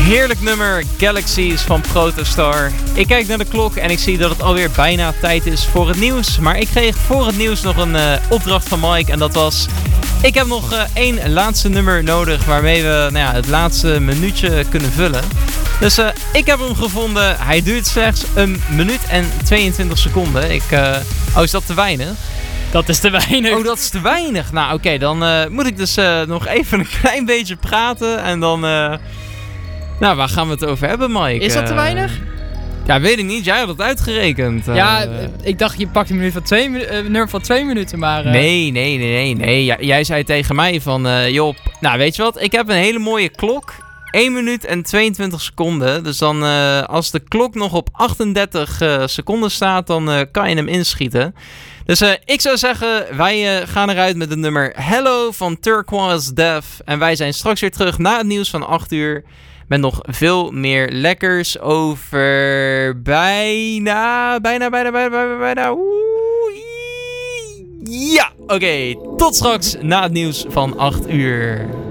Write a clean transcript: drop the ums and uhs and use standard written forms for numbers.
Heerlijk nummer, Galaxies van Protostar. Ik kijk naar de klok en ik zie dat het alweer bijna tijd is voor het nieuws. Maar ik kreeg voor het nieuws nog een opdracht van Mike en dat was... Ik heb nog één laatste nummer nodig waarmee we het laatste minuutje kunnen vullen. Dus ik heb hem gevonden. Hij duurt slechts 1 minuut en 22 seconden. Is dat te weinig? Dat is te weinig. Oh, dat is te weinig. Nou, oké, dan moet ik dus nog even een klein beetje praten en dan... waar gaan we het over hebben, Mike? Is dat te weinig? Ja, weet ik niet. Jij had het uitgerekend. Ik dacht je pakt een nummer van 2 minuten, maar... Nee. Jij zei tegen mij van... Joh, weet je wat? Ik heb een hele mooie klok. 1 minuut en 22 seconden. Dus dan als de klok nog op 38 seconden staat, dan kan je hem inschieten. Dus ik zou zeggen, wij gaan eruit met het nummer Hello van Turquoise Death. En wij zijn straks weer terug na het nieuws van 8 uur. Met nog veel meer lekkers over bijna. Ja, oké. Tot straks na het nieuws van 8 uur.